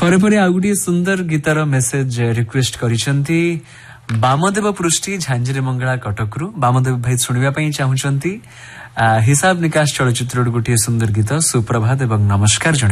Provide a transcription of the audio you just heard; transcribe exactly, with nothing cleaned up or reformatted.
ପରେ ପରେ ଆଉ ଗୋଟିଏ ସୁନ୍ଦର ଗୀତର ମେସେଜ ରିକ୍ୱେଷ୍ଟ କରିଛନ୍ତି ବାମଦେବ ପୃଷ୍ଟି ଝାଞ୍ଜିରି ମଙ୍ଗଳା କଟକରୁ। ବାମଦେବ ଭାଇ ଶୁଣିବା ପାଇଁ ଚାହୁଁଛନ୍ତି ହିସାବ ନିକାଶ ଚଳଚ୍ଚିତ୍ରରୁ ଗୋଟିଏ ସୁନ୍ଦର ଗୀତ ସୁପ୍ରଭାତ ଏବଂ ନମସ୍କାର ଜଣେ